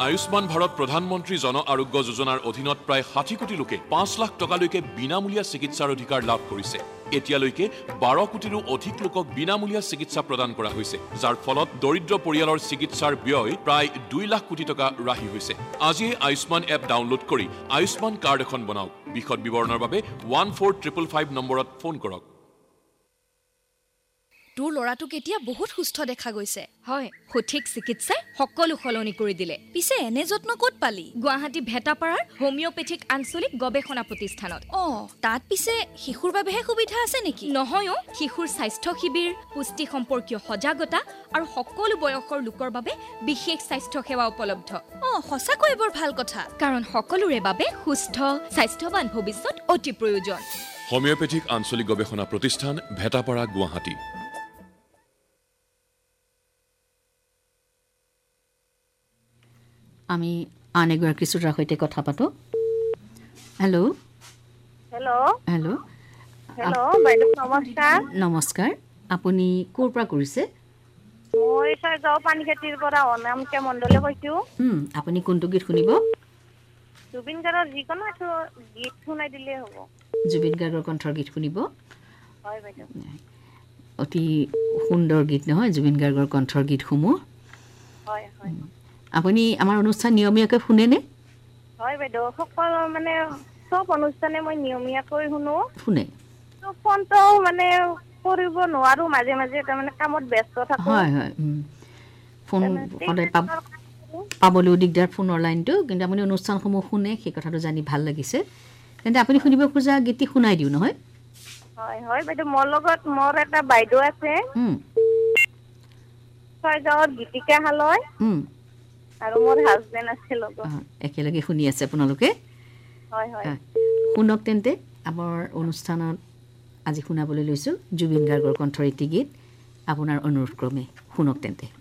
আয়ুষ্মান ভাৰত প্ৰধানমন্ত্ৰী জন আৰোগ্য যোজনাৰ অধীনত প্ৰায় 60 কোটি লোকে 5 লাখ টকালৈকে বিনামূলীয়া চিকিৎসাৰ অধিকাৰ লাভ কৰিছে। এতিয়ালৈকে 12 কোটিৰো অধিক লোকক বিনামূলীয়া চিকিৎসা প্ৰদান কৰা হৈছে, যাৰ ফলত দৰিদ্ৰ পৰিয়ালৰ চিকিৎসাৰ ব্যয় প্ৰায় 2 লাখ কোটি টকা ৰাহি হৈছে। আজিয়ে আয়ুষ্মান এপ ডাউনলোড কৰি আয়ুষ্মান কাৰ্ড এখন বনাওক। বিশদ বিৱৰণৰ বাবে 14555 নম্বৰত ফোন কৰক। তোৰ ল'ৰাটোক এতিয়া বহুত সুস্থ দেখা গৈছে। হয়, সঠিক চিকিৎসাই সকলো সলনি কৰি দিলে। পিছে এনে যত্ন ক'ত পালি? গুৱাহাটী ভেটাপাৰাৰ হোমিওপেথিক আঞ্চলিক গৱেষণা প্ৰতিষ্ঠানত। তাত পিছে শিশুৰ বাবেহে সুবিধা আছে নেকি? নহয়ও, শিশুৰ স্বাস্থ্য শিবিৰ, পুষ্টি সম্পৰ্কীয় সজাগতা আৰু সকলো বয়সৰ লোকৰ বাবে বিশেষ স্বাস্থ্য সেৱা উপলব্ধ। সঁচাকৈ বৰ ভাল কথা। কাৰণ সকলোৰে বাবে সুস্থ স্বাস্থ্যৱান ভৱিষ্যত অতি প্ৰয়োজন। হোমিওপেথিক আঞ্চলিক গৱেষণা প্ৰতিষ্ঠান, ভেটাপাৰা, গুৱাহাটী। আমি আন এগৰাকী শ্ৰোতাৰ সৈতে কথা পাতোঁ। হেল্ল'। বাইদেউ নমস্কাৰ। নমস্কাৰ, আপুনি ক'ৰ পৰা কৰিছে? মই ছয়গাঁও পানীখাতিৰ পৰা অনামিকা মণ্ডলে কৈছোঁ। আপুনি কোনটো গীত শুনিব? জুবিন গাৰ্গৰ যিকোনো গীত শুনাই দিলেই হ'ব। জুবিন গাৰ্গৰ কণ্ঠৰ গীত শুনিব? হয় বাইদেউ। অতি সুন্দৰ গীত নহয় জুবিন গাৰ্গৰ কণ্ঠৰ গীতসমূহ? হয় হয়। আপুনি আমাৰ অনুষ্ঠান নিয়মীয়াকৈ শুনেনে? হয় বাইদেউ, সকলো মানে চব অনুষ্ঠানে মই নিয়মীয়াকৈ শুনে। ফোনটো মানে কৰিব নোৱাৰো, মাজে মাজে তাৰমানে কামত ব্যস্ত থাকো। হয় হয়, ফোন সদায় পাবলৈও দিগদাৰ ফোনৰ লাইনটো, কিন্তু আপুনি অনুষ্ঠানসমূহ শুনে, সেই কথাটো জানি ভাল লাগিছে। তেন্তে আপুনি শুনিব খোজা গীতটি শুনাই দিওঁ নহয়? হয় হয় বাইদেউ, মোৰ লগত মোৰ এটা বাইদেউ আছে, ছয়গাঁৱত গীতিকা হালয়, আৰু মোৰ হাজবেণ্ড আছে লগত। একেলগে শুনি আছে আপোনালোকে? হয় হয়। শুনক তেন্তে, আমাৰ অনুষ্ঠানত আজি শুনাবলৈ লৈছোঁ জুবিন গাৰ্গৰ কণ্ঠৰ এটি গীত। আপোনাৰ অনুৰোধ ক্ৰমে শুনক তেন্তে।